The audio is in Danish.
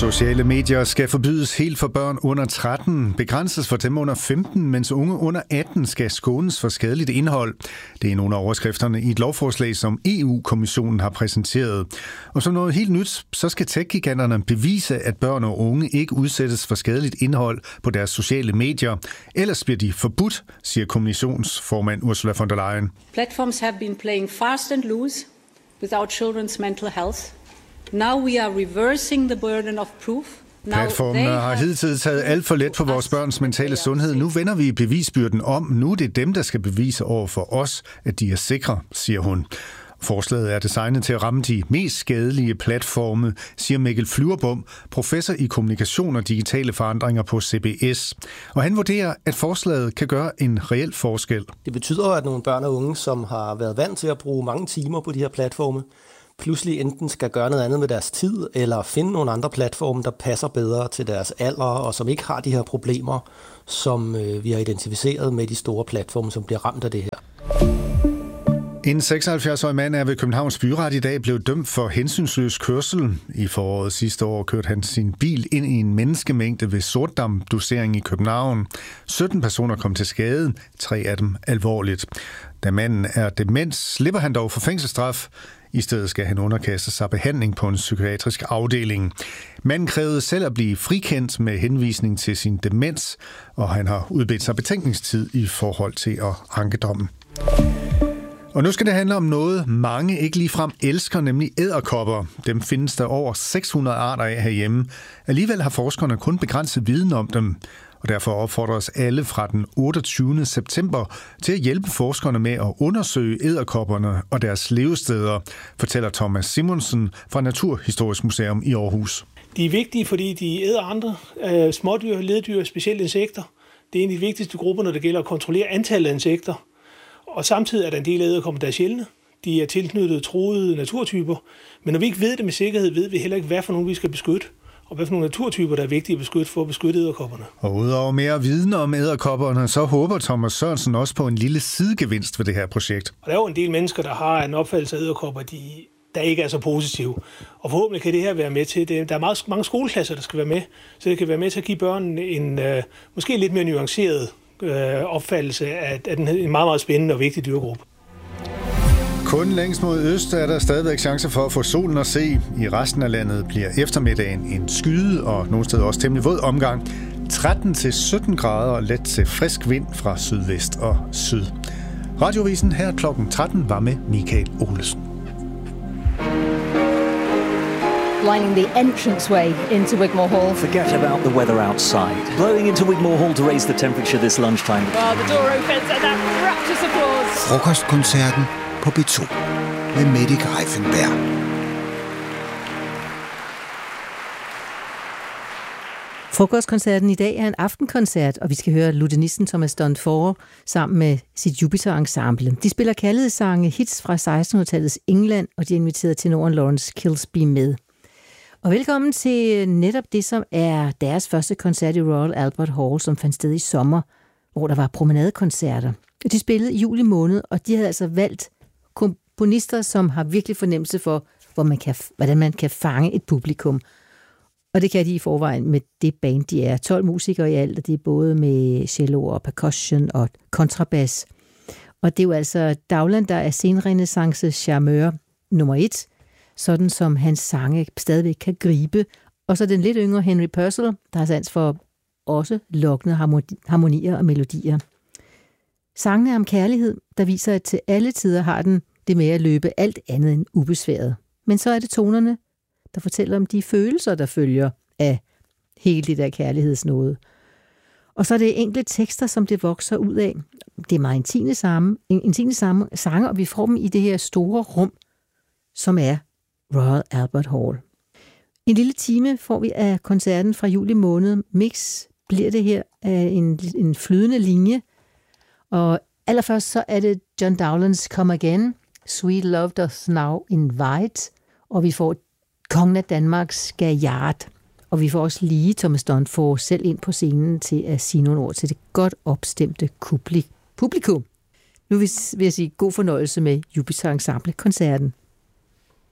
Sociale medier skal forbydes helt for børn under 13, begrænses for dem under 15, mens unge under 18 skal skånes for skadeligt indhold. Det er nogle af overskrifterne i et lovforslag, som EU-kommissionen har præsenteret. Og som noget helt nyt, så skal tech-giganterne bevise, at børn og unge ikke udsættes for skadeligt indhold på deres sociale medier. Ellers bliver de forbudt, siger kommissionsformand Ursula von der Leyen. Platforms have been playing fast and loose with our children's mental health. Now we are reversing the burden of proof. Platformene har hidtil taget alt for let på vores børns mentale sundhed. Nu vender vi bevisbyrden om. Nu er det dem, der skal bevise over for os, at de er sikre, siger hun. Forslaget er designet til at ramme de mest skadelige platforme, siger Mikkel Flyverbom, professor i kommunikation og digitale forandringer på CBS. Og han vurderer, at forslaget kan gøre en reel forskel. Det betyder, at nogle børn og unge, som har været vant til at bruge mange timer på de her platforme, pludselig enten skal gøre noget andet med deres tid, eller finde nogle andre platforme, der passer bedre til deres alder, og som ikke har de her problemer, som vi har identificeret med de store platforme, som bliver ramt af det her. En 76-årig mand er ved Københavns Byret i dag blevet dømt for hensynsløs kørsel. I foråret sidste år kørte han sin bil ind i en menneskemængde ved Sortdam-dosering i København. 17 personer kom til skade, 3 af dem alvorligt. Da manden er demens, slipper han dog for fængselsstraf. I stedet skal han underkaste sig behandling på en psykiatrisk afdeling. Manden krævede selv at blive frikendt med henvisning til sin demens, og han har udbedt sig betænkningstid i forhold til at anke dommen. Og nu skal det handle om noget, mange ikke ligefrem elsker, nemlig edderkopper. Dem findes der over 600 arter af herhjemme. Alligevel har forskerne kun begrænset viden om dem. Og derfor opfordres alle fra den 28. september til at hjælpe forskerne med at undersøge edderkopperne og deres levesteder, fortæller Thomas Simonsen fra Naturhistorisk Museum i Aarhus. De er vigtige, fordi de æder andre smådyr, leddyr, specielt insekter. Det er en af de vigtigste grupper, når det gælder at kontrollere antallet af insekter. Og samtidig er der en del af edderkopper, der er sjældne. De er tilknyttet truede naturtyper. Men når vi ikke ved det med sikkerhed, ved vi heller ikke, hvad for nogen vi skal beskytte. Og hvad for nogle naturtyper, der er vigtige at beskytte for at beskytte edderkopperne. Og udover mere viden om edderkopperne, så håber Thomas Sørensen også på en lille sidegevinst ved det her projekt. Og der er jo en del mennesker, der har en opfattelse af edderkopper, der ikke er så positive. Og forhåbentlig kan det her være med til det. Der er mange skoleklasser, der skal være med, så det kan være med til at give børnene en måske lidt mere nuanceret opfattelse af en meget, meget spændende og vigtig dyrgruppe. Kun længst mod øst er der stadigvæk chancer for at få solen at se. I resten af landet bliver eftermiddagen en skyde og nogle steder også temmelig våd omgang. 13-17 grader og let til frisk vind fra sydvest og syd. Radiovisen her klokken 13 var med Michael Olesen. Lining the entranceway into Wigmore Hall. Forget about the weather outside. Blowing into Wigmore Hall to raise the temperature this lunchtime. Well, the door opens and that rapturous applause. Frokostkoncerten på B2 med Mette Greiffenberg. Frokostkoncerten i dag er en aftenkoncert, og vi skal høre lutenisten Thomas Dunford sammen med sit Jupiter-ensemble. De spiller kærlighedssange, hits fra 1600-tallets England, og de er inviteret tenoren Lawrence Kilsby med. Og velkommen til netop det, som er deres første koncert i Royal Albert Hall, som fandt sted i sommer, hvor der var promenadekoncerter. De spillede i juli måned, og de havde altså valgt komponister, som har virkelig fornemmelse for, hvordan man kan fange et publikum. Og det kan de i forvejen med det band, de er. 12 musikere i alt, og det er både med cello og percussion og kontrabas. Og det er jo altså Dowland, der er senrenæssance charmeur nummer 1, sådan som hans sange stadigvæk kan gribe. Og så den lidt yngre Henry Purcell, der har sans for også lokkende harmonier og melodier. Sangene om kærlighed, der viser, at til alle tider har den det med at løbe alt andet end ubesværet. Men så er det tonerne, der fortæller om de følelser, der følger af hele det der kærlighedsnåde. Og så er det enkelte tekster, som det vokser ud af. Det er meget intime sange, og vi får dem i det her store rum, som er Royal Albert Hall. En lille time får vi af koncerten fra juli måned. Mix bliver det her af en flydende linje. Og allerførst så er det John Dowlands Come Again, Sweet Love Doth Now Invite, og vi får Kongen af Danmarks Gaillard, og vi får også lige Thomas Dunford selv ind på scenen til at sige nogle ord til det godt opstemte publikum. Nu vil jeg sige god fornøjelse med Jupiter Ensemble-koncerten.